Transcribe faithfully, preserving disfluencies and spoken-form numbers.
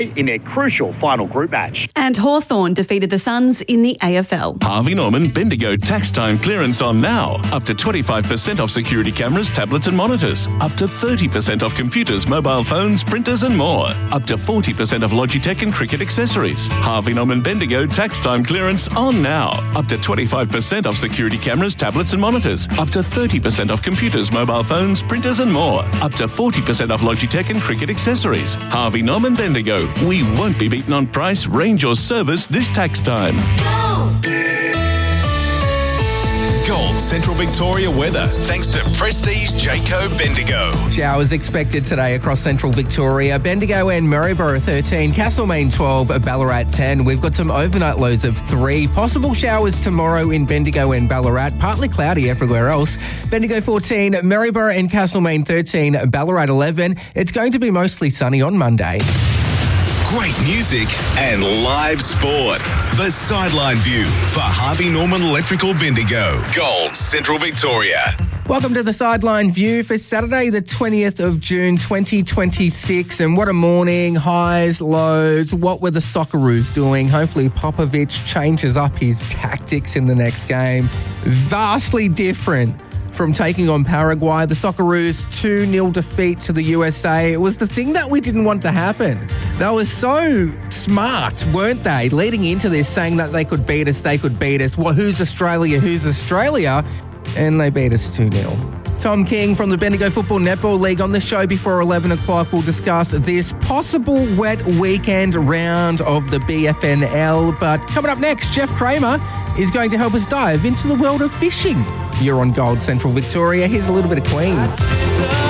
in their crucial final group match. And Hawthorn defeated the Suns in the A F L. Harvey Norman Bendigo tax time clearance on now. Up to twenty-five percent off security cameras, tablets and monitors. Up to thirty percent off computers, mobile phones, printers and more. Up to forty percent off Logitech and cricket accessories. Harvey Norman Bendigo tax time clearance on now. Up to twenty-five percent off security cameras, tablets and monitors. Up to thirty percent off computers, mobile phones, printers and more. Up to forty percent off Logitech and cricket accessories. Harvey Norman Bendigo. We won't be beaten on price, range or service this tax time. Gold Central Victoria weather, thanks to Prestige Jayco Bendigo. Showers expected today across Central Victoria. Bendigo and Maryborough thirteen, Castlemaine twelve, Ballarat ten. We've got some overnight lows of three. Possible showers tomorrow in Bendigo and Ballarat. Partly cloudy everywhere else. Bendigo fourteen, Maryborough and Castlemaine thirteen, Ballarat eleven. It's going to be mostly sunny on Monday. Great music and live sport. The Sideline View for Harvey Norman Electrical Bendigo. Gold Central Victoria. Welcome to the Sideline View for Saturday, the twentieth of June, twenty twenty-six. And what a morning. Highs, lows. What were the Socceroos doing? Hopefully Popovic changes up his tactics in the next game. Vastly different from taking on Paraguay. The Socceroos two nil defeat to the U S A. It was the thing that we didn't want to happen. They were so smart, weren't they? Leading into this, saying that they could beat us, they could beat us. Well, who's Australia, who's Australia? And they beat us two nil. Tom King from the Bendigo Football Netball League on the show before eleven o'clock. We'll discuss this possible wet weekend round of the B F N L. But coming up next, Jeff Kramer is going to help us dive into the world of fishing. You're on Gold Central Victoria. Here's a little bit of Queens.